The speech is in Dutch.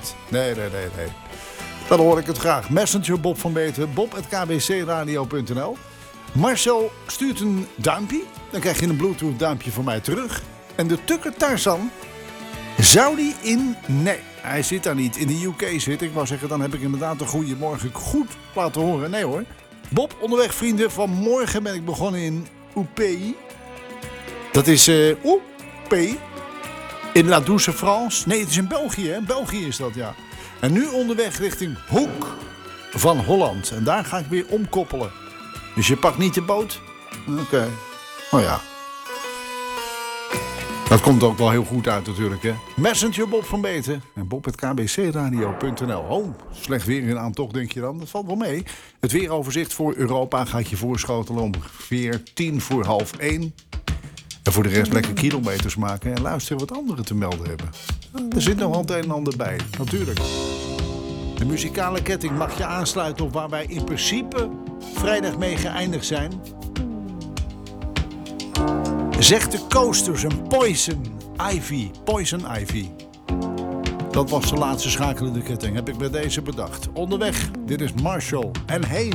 nooit. Nee. Dan hoor ik het graag. Messenger Bob van Beeten, bob@kbcradio.nl. Marcel stuurt een duimpje. Dan krijg je een Bluetooth duimpje van mij terug. En de Tukker Tarzan, zou die in... Nee, hij zit daar niet. In de UK zit. Ik wou zeggen, dan heb ik inderdaad een goede morgen goed laten horen. Nee hoor. Bob, onderweg vrienden. Vanmorgen ben ik begonnen in Oupey. Dat is Oupey. In La Douce France. Nee, het is in België. Hè? België is dat, ja. En nu onderweg richting Hoek van Holland. En daar ga ik weer omkoppelen. Dus je pakt niet de boot? Oké. Oh ja. Dat komt ook wel heel goed uit natuurlijk, hè. Messenger Bob van Beeten. En bob@kbcradio.nl. Oh, slecht weer in aantocht, denk je dan? Dat valt wel mee. Het weeroverzicht voor Europa gaat je voorschotelen om ongeveer 1:50. En voor de rest lekker kilometers maken en luisteren wat anderen te melden hebben. Er zit nog wel het een en ander bij, natuurlijk. De muzikale ketting mag je aansluiten op waar wij in principe vrijdag mee geëindigd zijn. Zegt de Coasters en Poison Ivy. Dat was de laatste schakelende ketting, heb ik bij deze bedacht. Onderweg, dit is Marshall en Hey.